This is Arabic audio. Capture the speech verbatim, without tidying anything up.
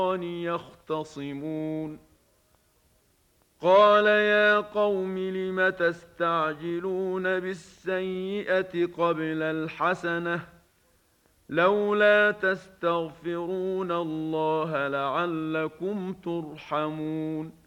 يختصمون قال يا قوم لم تستعجلون بالسيئة قبل الحسنة لولا تستغفرون الله لعلكم ترحمون